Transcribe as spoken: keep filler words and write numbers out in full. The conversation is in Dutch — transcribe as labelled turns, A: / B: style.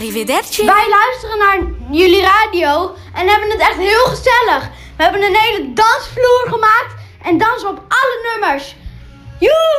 A: Arrivederci.
B: Wij luisteren naar jullie radio en hebben het echt heel gezellig. We hebben een hele dansvloer gemaakt en dansen op alle nummers. Joe!